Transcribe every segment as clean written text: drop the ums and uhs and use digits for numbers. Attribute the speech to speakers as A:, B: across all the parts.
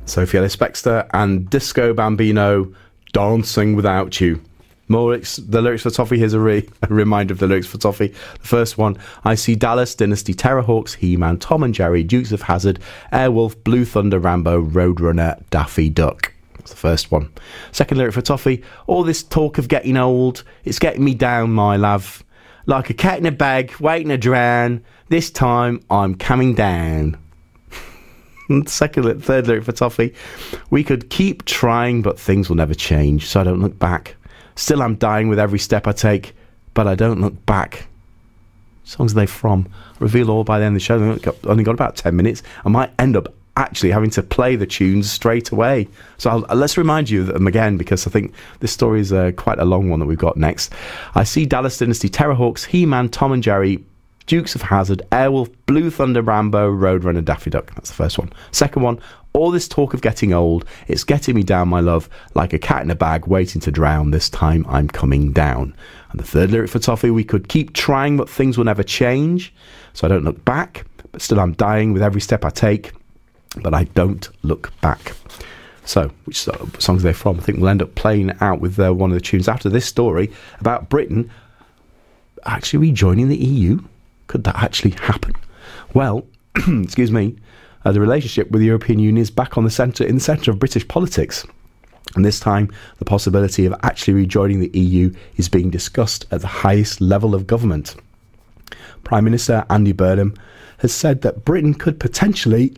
A: Sophie Ellis-Bextor and Disco Bambino, Dancing Without You. The lyrics for Toffee, here's a reminder of the lyrics for Toffee. The first one, I see Dallas, Dynasty, Terrorhawks, He-Man, Tom and Jerry, Dukes of Hazzard, Airwolf, Blue Thunder, Rambo, Roadrunner, Daffy Duck. That's the first one. Second lyric for Toffee, all this talk of getting old, it's getting me down, my love. Like a cat in a bag, waiting to drown. This time, I'm coming down. Third lyric for Toffee, we could keep trying, but things will never change, so I don't look back. Still, I'm dying with every step I take, but I don't look back. Songs are they from? Reveal all by the end of the show. Only got about 10 minutes. I might end up actually having to play the tunes straight away. So let's remind you of them again, because I think this story is quite a long one that we've got next. I see Dallas Dynasty, Terrorhawks, He-Man, Tom and Jerry, Dukes of Hazzard, Airwolf, Blue Thunder, Rambo, Roadrunner, Daffy Duck. That's the first one. Second one, all this talk of getting old, it's getting me down, my love, like a cat in a bag waiting to drown. This time I'm coming down. And the third lyric for Toffee, we could keep trying, but things will never change. So I don't look back, but still I'm dying with every step I take, but I don't look back. So, which songs are they from? I think we'll end up playing out with one of the tunes after this story about Britain actually rejoining the EU. Could that actually happen? Well, excuse me, the relationship with the European Union is back in the centre of British politics. And this time, the possibility of actually rejoining the EU is being discussed at the highest level of government. Prime Minister Andy Burnham has said that Britain could potentially...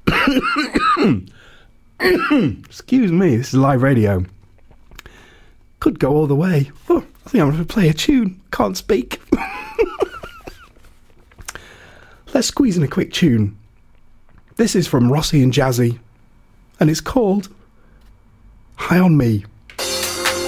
A: excuse me, this is live radio. Could go all the way. Oh, I think I'm going to play a tune. Can't speak. Let's squeeze in a quick tune. This is from Rossi and Jazzy, and it's called High on Me.